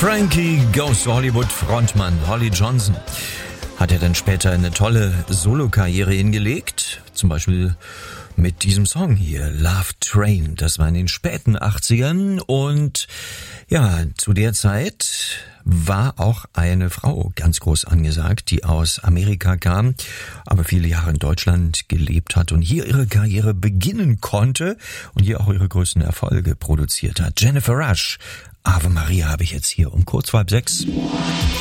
Frankie Goes to Hollywood Frontmann Holly Johnson hat er dann später eine tolle Solokarriere hingelegt, zum Beispiel mit diesem Song hier, Love Train. Das war in den späten 80ern und ja, zu der Zeit war auch eine Frau ganz groß angesagt, die aus Amerika kam, aber viele Jahre in Deutschland gelebt hat und hier ihre Karriere beginnen konnte und hier auch ihre größten Erfolge produziert hat. Jennifer Rush, Ave Maria habe ich jetzt hier um kurz vor 5:30.